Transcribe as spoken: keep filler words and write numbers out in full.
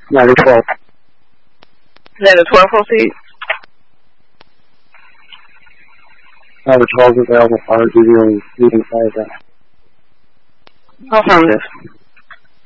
Yeah, the twelve. Is that a twelve hole seat? No, the twelve is available for our G V O meeting size. Affirmative.